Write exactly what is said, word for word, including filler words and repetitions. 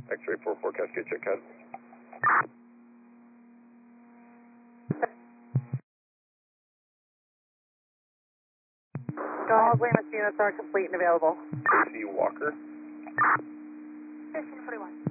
X-ray four four Cascade, check out. All Weymouth units are complete and available. C Walker. fifteen forty-one.